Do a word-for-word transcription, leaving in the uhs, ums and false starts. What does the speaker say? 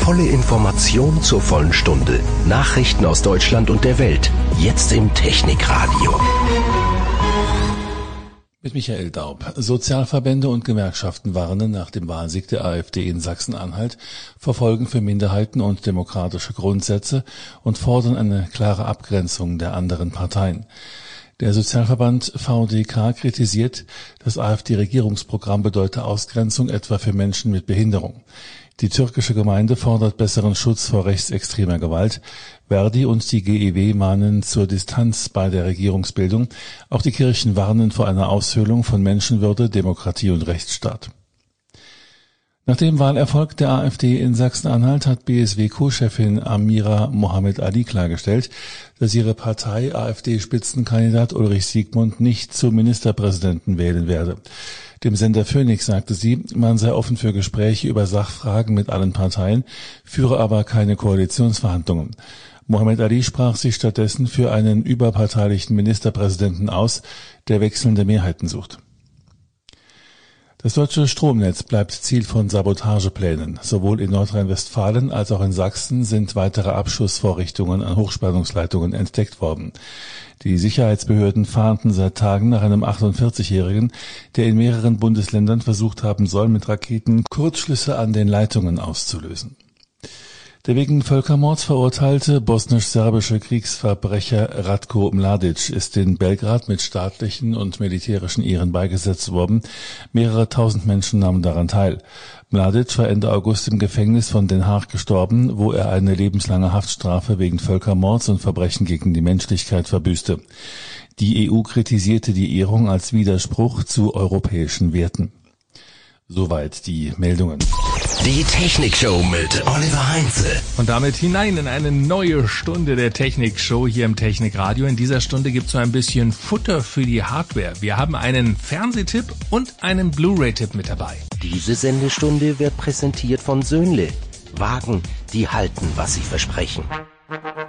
volle Information zur vollen Stunde. Nachrichten aus Deutschland und der Welt. Jetzt im Technikradio. Mit Michael Daub. Sozialverbände und Gewerkschaften warnen nach dem Wahlsieg der AfD in Sachsen-Anhalt vor Folgen für Minderheiten und demokratische Grundsätze und fordern eine klare Abgrenzung der anderen Parteien. Der Sozialverband V D K kritisiert, das AfD-Regierungsprogramm bedeute Ausgrenzung etwa für Menschen mit Behinderung. Die türkische Gemeinde fordert besseren Schutz vor rechtsextremer Gewalt. Verdi und die G E W mahnen zur Distanz bei der Regierungsbildung. Auch die Kirchen warnen vor einer Aushöhlung von Menschenwürde, Demokratie und Rechtsstaat. Nach dem Wahlerfolg der AfD in Sachsen-Anhalt hat B S W-Co-Chefin Amira Mohammed Ali klargestellt, dass ihre Partei AfD-Spitzenkandidat Ulrich Siegmund nicht zum Ministerpräsidenten wählen werde. Dem Sender Phoenix sagte sie, man sei offen für Gespräche über Sachfragen mit allen Parteien, führe aber keine Koalitionsverhandlungen. Mohammed Ali sprach sich stattdessen für einen überparteilichen Ministerpräsidenten aus, der wechselnde Mehrheiten sucht. Das deutsche Stromnetz bleibt Ziel von Sabotageplänen. Sowohl in Nordrhein-Westfalen als auch in Sachsen sind weitere Abschussvorrichtungen an Hochspannungsleitungen entdeckt worden. Die Sicherheitsbehörden fahnden seit Tagen nach einem achtundvierzigjährigen, der in mehreren Bundesländern versucht haben soll, mit Raketen Kurzschlüsse an den Leitungen auszulösen. Der wegen Völkermords verurteilte bosnisch-serbische Kriegsverbrecher Ratko Mladic ist in Belgrad mit staatlichen und militärischen Ehren beigesetzt worden. Mehrere tausend Menschen nahmen daran teil. Mladic war Ende August im Gefängnis von Den Haag gestorben, wo er eine lebenslange Haftstrafe wegen Völkermords und Verbrechen gegen die Menschlichkeit verbüßte. Die E U kritisierte die Ehrung als Widerspruch zu europäischen Werten. Soweit die Meldungen. Die Technikshow mit Oliver Heinze. Und damit hinein in eine neue Stunde der Technikshow hier im Technikradio. In dieser Stunde gibt's so ein bisschen Futter für die Hardware. Wir haben einen Fernsehtipp und einen Blu-ray-Tipp mit dabei. Diese Sendestunde wird präsentiert von Söhnle. Wagen, die halten, was sie versprechen.